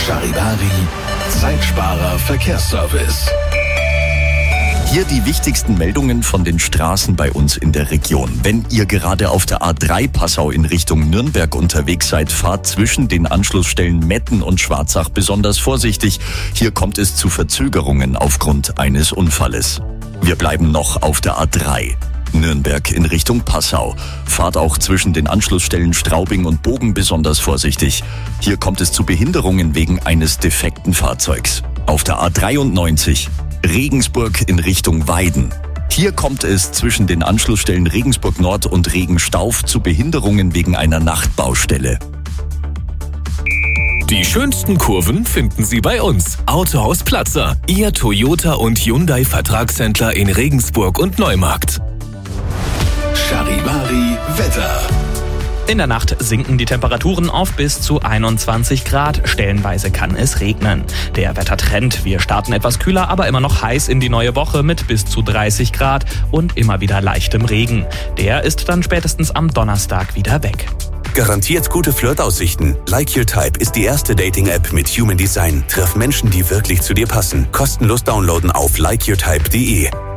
Charivari, Zeitsparer Verkehrsservice. Hier die wichtigsten Meldungen von den Straßen bei uns in der Region. Wenn ihr gerade auf der A3 Passau in Richtung Nürnberg unterwegs seid, fahrt zwischen den Anschlussstellen Metten und Schwarzach besonders vorsichtig. Hier kommt es zu Verzögerungen aufgrund eines Unfalles. Wir bleiben noch auf der A3. Nürnberg in Richtung Passau. Fahrt auch zwischen den Anschlussstellen Straubing und Bogen besonders vorsichtig. Hier kommt es zu Behinderungen wegen eines defekten Fahrzeugs. Auf der A93 Regensburg in Richtung Weiden. Hier kommt es zwischen den Anschlussstellen Regensburg Nord und Regenstauf zu Behinderungen wegen einer Nachtbaustelle. Die schönsten Kurven finden Sie bei uns. Autohaus Platzer, Ihr Toyota und Hyundai Vertragshändler in Regensburg und Neumarkt. Charivari Wetter. In der Nacht sinken die Temperaturen auf bis zu 21 Grad. Stellenweise kann es regnen. Der Wettertrend: wir starten etwas kühler, aber immer noch heiß in die neue Woche mit bis zu 30 Grad und immer wieder leichtem Regen. Der ist dann spätestens am Donnerstag wieder weg. Garantiert gute Flirtaussichten. Like Your Type ist die erste Dating-App mit Human Design. Triff Menschen, die wirklich zu dir passen. Kostenlos downloaden auf likeyourtype.de.